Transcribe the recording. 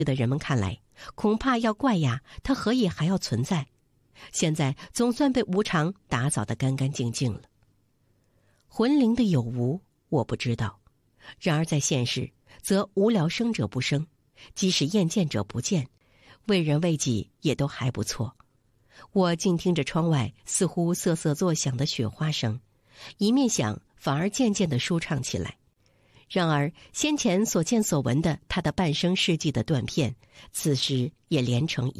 的人们看来，恐怕要怪呀，他何以还要存在？现在总算被无常打扫得干干净净了。魂灵的有无，我不知道。然而在现实，则无聊生者不生，即使厌见者不见，为人为己也都还不错。我静听着窗外似乎瑟瑟作响的雪花声，一面想，反而渐渐地舒畅起来。然而先前所见所闻的他的半生事迹的断片，此时也连成